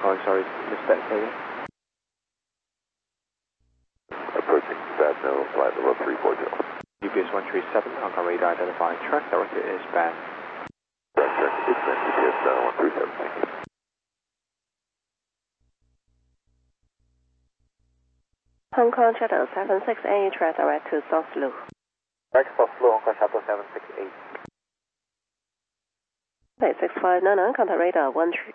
Oh, sorry, missed that statement. Approaching Badno, flight level 340. UPS 137, Hong Kong radar identifying track directed eastbound. Track directed eastbound, UPS 137, thank you. Hong Kong Shuttle 768, track direct to South Loop. Direct South Loop, Hong Kong Shuttle 768. Okay, 6599, contact radar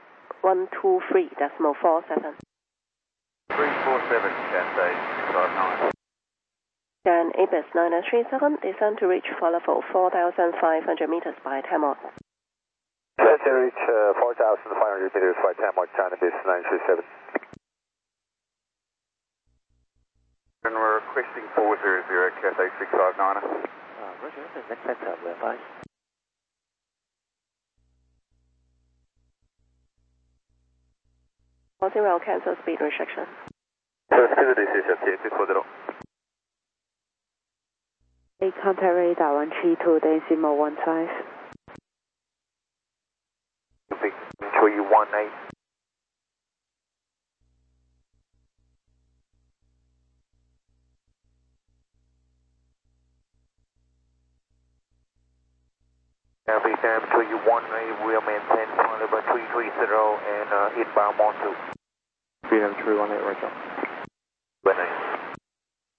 123.47. 347, Cathay 659. Then ABIS 9937, descend to reach flight level 4,500 meters by Tamil. Descend to reach 4,500 meters by Tamil, China BIS 937. And we're requesting 400, Cathay 659. Roger, the next sector, we're fine. Zero, cancel speed restriction. Contact radar 132, decimal 15. 318. Every time 318, we'll maintain flight level 330 and inbound Mont 2. Freedom 318, Roger. Good night.